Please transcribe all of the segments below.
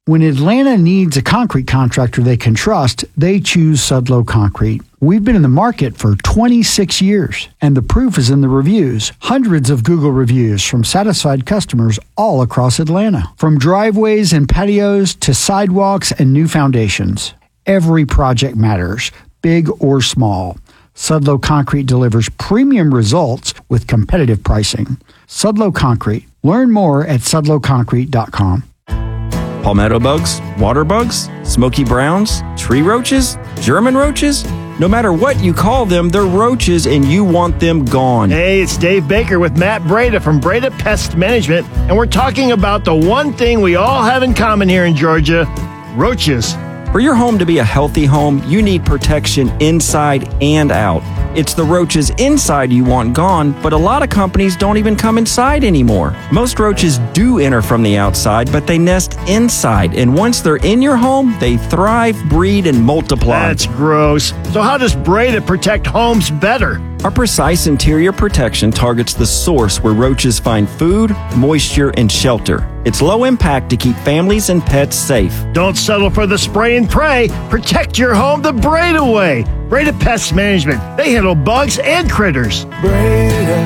When Atlanta needs a concrete contractor they can trust, they choose Sudlow Concrete. We've been in the market for 26 years, and the proof is in the reviews. Hundreds of Google reviews from satisfied customers all across Atlanta. From driveways and patios to sidewalks and new foundations. Every project matters, big or small. Sudlow Concrete delivers premium results with competitive pricing. Sudlow Concrete. Learn more at sudlowconcrete.com. Palmetto bugs, water bugs, smoky browns, tree roaches, German roaches? No matter what you call them, they're roaches and you want them gone. Hey, it's Dave Baker with Matt Breda from Breda Pest Management, and we're talking about the one thing we all have in common here in Georgia, roaches. For your home to be a healthy home, you need protection inside and out. It's the roaches inside you want gone, but a lot of companies don't even come inside anymore. Most roaches do enter from the outside, but they nest inside, and once they're in your home, they thrive, breed, and multiply. That's gross. So how does Breda protect homes better? Our precise interior protection targets the source where roaches find food, moisture, and shelter. It's low impact to keep families and pets safe. Don't settle for the spray and pray. Protect your home the Breda way. Breda Pest Management. They handle bugs and critters. Breda,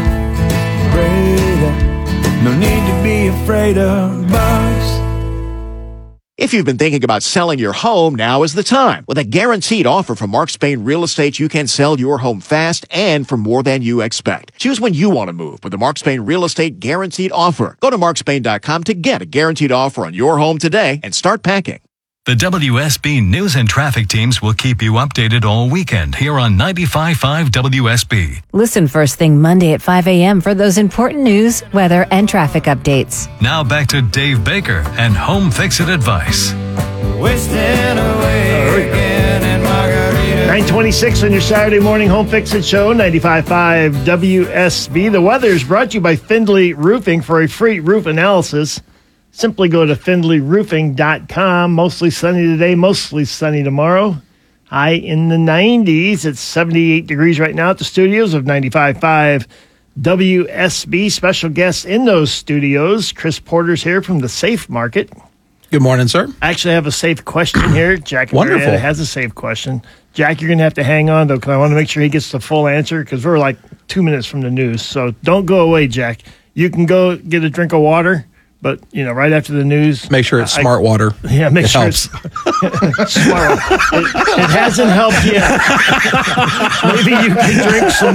no need to be afraid of bugs. If you've been thinking about selling your home, now is the time. With a guaranteed offer from Mark Spain Real Estate, you can sell your home fast and for more than you expect. Choose when you want to move with the Mark Spain Real Estate Guaranteed Offer. Go to markspain.com to get a guaranteed offer on your home today and start packing. The WSB News and Traffic teams will keep you updated all weekend here on 95.5 WSB. Listen first thing Monday at 5 a.m. for those important news, weather, and traffic updates. Now back to Dave Baker and Home Fix-It advice. Wasting away again in Margarita. 9:26 on your Saturday morning Home Fix-It show, 95.5 WSB. The weather is brought to you by Findlay Roofing. For a free roof analysis, simply go to findlayroofing.com. Mostly sunny today, mostly sunny tomorrow. High in the 90s. It's 78 degrees right now at the studios of 95.5 WSB. Special guest in those studios, Chris Porter's here from the Safe Market. Good morning, sir. I actually have a safe question here. Jack Wonderful. has a safe question. Jack, you're going to have to hang on, though, because I want to make sure he gets the full answer, because we're like 2 minutes from the news. So don't go away, Jack. You can go get a drink of water. But, you know, right after the news. Make sure it's smart water. Yeah, make sure helps. it's smart water. It hasn't helped yet. Maybe you can drink some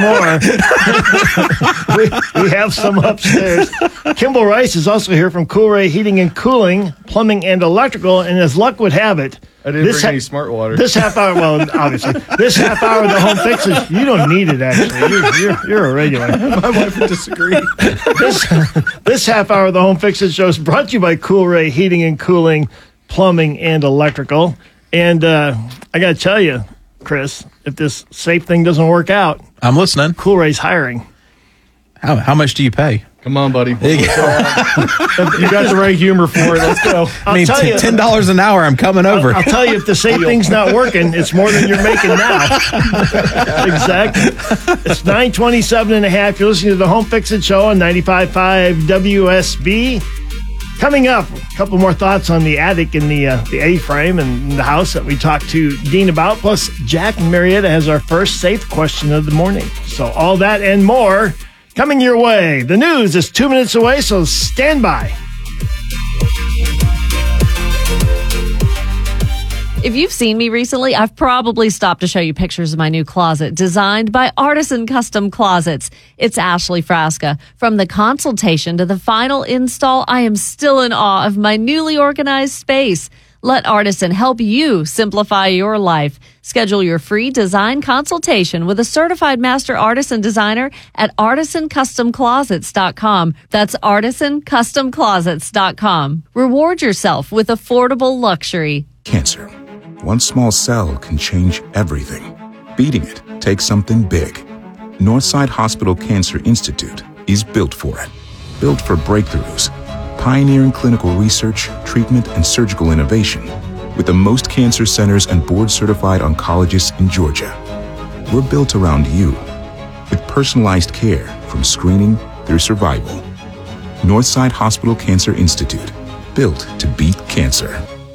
more. we have some upstairs. Kimball Rice is also here from Cool Ray Heating and Cooling, Plumbing and Electrical. And as luck would have it, I didn't bring any smart water. This half hour, well, obviously, this half hour of the Home Fixes, you don't need it, actually. You're a regular. My wife would disagree. This half hour of the Home Fixes show is brought to you by Cool Ray Heating and Cooling, Plumbing and Electrical. And I got to tell you, Chris, if this safe thing doesn't work out, I'm listening. Cool Ray's hiring. How much do you pay? Come on, buddy. You got the right humor for it. Let's go. $10 an hour. I'm coming over. I'll tell you, if the same thing's not working, it's more than you're making now. Exactly. It's 9:27.5. You're listening to the Home Fix-It Show on 95.5 WSB. Coming up, a couple more thoughts on the attic and the A-frame and the house that we talked to Dean about. Plus, Jack and Marietta has our first safe question of the morning. So all that and more coming your way. The news is 2 minutes away, so stand by. If you've seen me recently, I've probably stopped to show you pictures of my new closet designed by Artisan Custom Closets. It's Ashley Frasca. From the consultation to the final install, I am still in awe of my newly organized space. Let Artisan help you simplify your life. Schedule your free design consultation with a certified master artisan designer at artisancustomclosets.com. That's artisancustomclosets.com. Reward yourself with affordable luxury. Cancer. One small cell can change everything. Beating it takes something big. Northside Hospital Cancer Institute is built for it. Built for breakthroughs. Pioneering clinical research, treatment, and surgical innovation with the most cancer centers and board-certified oncologists in Georgia. We're built around you with personalized care from screening through survival. Northside Hospital Cancer Institute, built to beat cancer.